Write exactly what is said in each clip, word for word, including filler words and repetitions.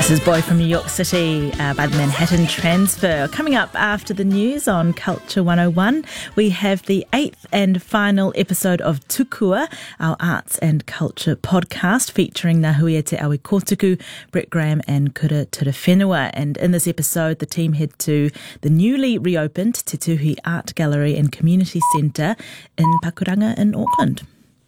This is Boy from New York City uh, by the Manhattan Transfer. Coming up after the news on Culture one oh one, we have the eighth and final episode of Tukua, our arts and culture podcast featuring Ngā Hui Te Awi Kōtuku, Brett Graham and Kura Turawhenua. And in this episode, the team head to the newly reopened Te Tuhi Art Gallery and Community Centre in Pakuranga in Auckland.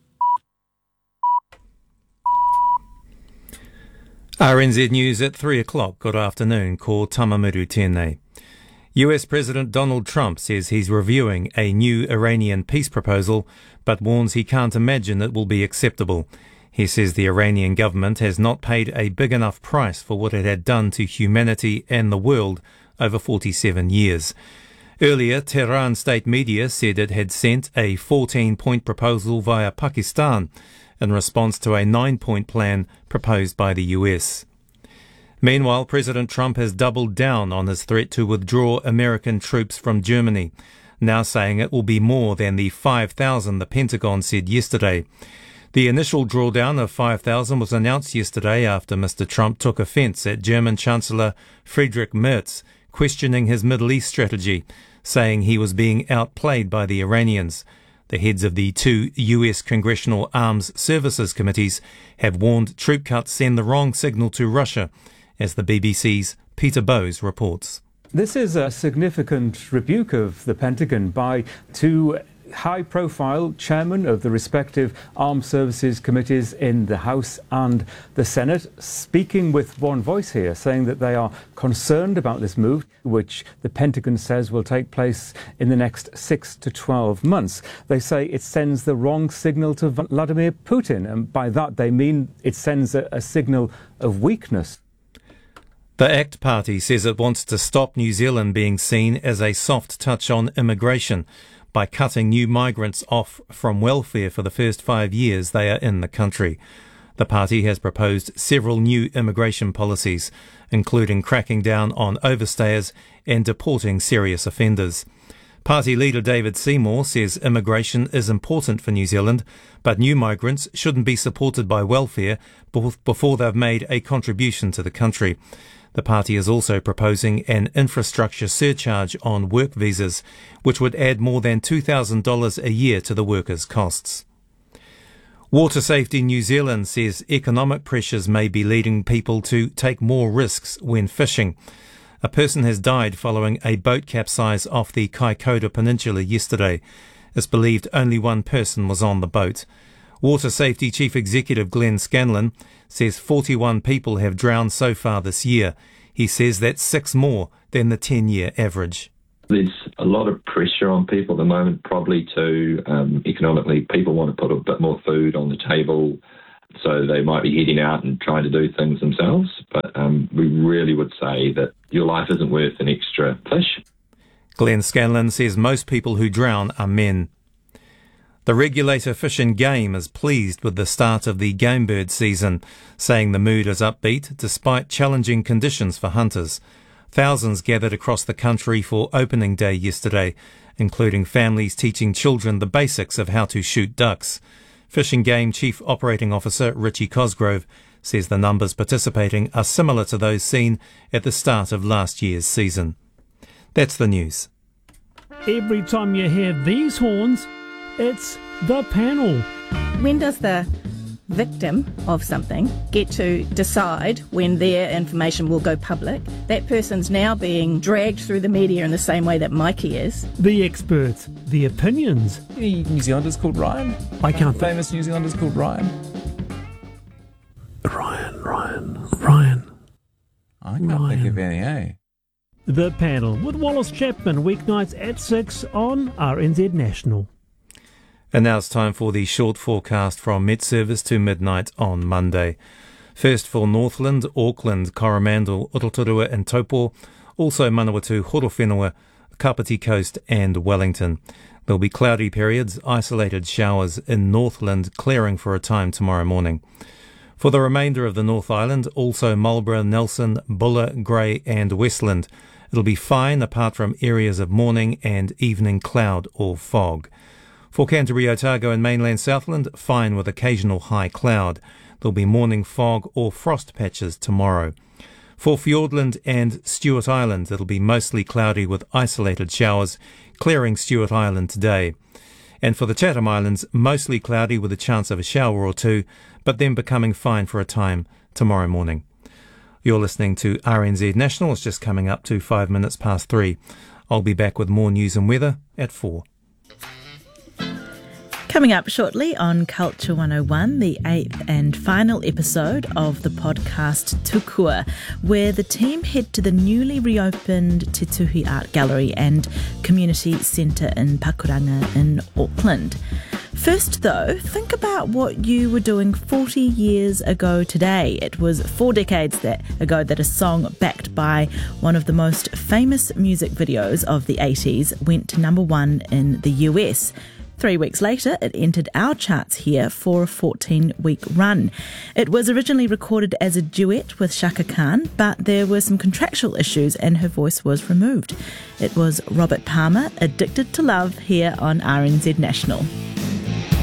R N Z News at three o'clock. Good afternoon. Ko Tamamiru tēnei. U S President Donald Trump says he's reviewing a new Iranian peace proposal, but warns he can't imagine it will be acceptable. He says the Iranian government has not paid a big enough price for what it had done to humanity and the world over forty-seven years. Earlier, Tehran state media said it had sent a fourteen-point proposal via Pakistan in response to a nine-point plan proposed by the U S. Meanwhile, President Trump has doubled down on his threat to withdraw American troops from Germany, now saying it will be more than the five thousand the Pentagon said yesterday. The initial drawdown of five thousand was announced yesterday after Mister Trump took offence at German Chancellor Friedrich Merz questioning his Middle East strategy, saying he was being outplayed by the Iranians. The heads of the two U S Congressional Arms Services Committees have warned troop cuts send the wrong signal to Russia, as the B B C's Peter Bowes reports. This is a significant rebuke of the Pentagon by two high-profile chairmen of the respective armed services committees in the House and the Senate, speaking with one voice here, saying that they are concerned about this move, which the Pentagon says will take place in the next six to twelve months. They say it sends the wrong signal to Vladimir Putin, and by that they mean it sends a, a signal of weakness. The ACT Party says it wants to stop New Zealand being seen as a soft touch on immigration by cutting new migrants off from welfare for the first five years they are in the country. The party has proposed several new immigration policies, including cracking down on overstayers and deporting serious offenders. Party leader David Seymour says immigration is important for New Zealand, but new migrants shouldn't be supported by welfare before they've made a contribution to the country. The party is also proposing an infrastructure surcharge on work visas, which would add more than two thousand dollars a year to the workers' costs. Water Safety New Zealand says economic pressures may be leading people to take more risks when fishing. A person has died following a boat capsize off the Kaikoura Peninsula yesterday. It's believed only one person was on the boat. Water Safety Chief Executive Glenn Scanlon says forty-one people have drowned so far this year. He says that's six more than the ten-year average. There's a lot of pressure on people at the moment, probably to um, economically, people want to put a bit more food on the table, so they might be heading out and trying to do things themselves. But um, we really would say that your life isn't worth an extra fish. Glenn Scanlon says most people who drown are men. The regulator Fish and Game is pleased with the start of the game bird season, saying the mood is upbeat despite challenging conditions for hunters. Thousands gathered across the country for opening day yesterday, including families teaching children the basics of how to shoot ducks. Fish and Game Chief Operating Officer Richie Cosgrove says the numbers participating are similar to those seen at the start of last year's season. That's the news. Every time you hear these horns, it's the panel. When does the victim of something get to decide when their information will go public? That person's now being dragged through the media in the same way that Mikey is. The experts, the opinions. Any New Zealanders called Ryan? I can't think. Famous New Zealanders called Ryan? Ryan, Ryan, Ryan. I can't Ryan. think of any, eh? The Panel with Wallace Chapman, weeknights at six on R N Z National. And now it's time for the short forecast from Met Service to midnight on Monday. First for Northland, Auckland, Coromandel, Rotorua and Taupo, also Manawatu, Horowhenua, Kapiti Coast and Wellington. There'll be cloudy periods, isolated showers in Northland, clearing for a time tomorrow morning. For the remainder of the North Island, also Marlborough, Nelson, Buller, Grey and Westland, it'll be fine apart from areas of morning and evening cloud or fog. For Canterbury, Otago and mainland Southland, fine with occasional high cloud. There'll be morning fog or frost patches tomorrow. For Fiordland and Stewart Island, it'll be mostly cloudy with isolated showers, clearing Stewart Island today. And for the Chatham Islands, mostly cloudy with a chance of a shower or two, but then becoming fine for a time tomorrow morning. You're listening to R N Z National. It's just coming up to five minutes past three. I'll be back with more news and weather at four. Coming up shortly on Culture one oh one, the eighth and final episode of the podcast Tukua, where the team head to the newly reopened Te Tuhi Art Gallery and Community Centre in Pakuranga in Auckland. First, though, think about what you were doing forty years ago today. It was four decades that ago that a song backed by one of the most famous music videos of the eighties went to number one in the U S. Three weeks later, it entered our charts here for a fourteen-week run. It was originally recorded as a duet with Chaka Khan, but there were some contractual issues and her voice was removed. It was Robert Palmer, Addicted to Love, here on R N Z National.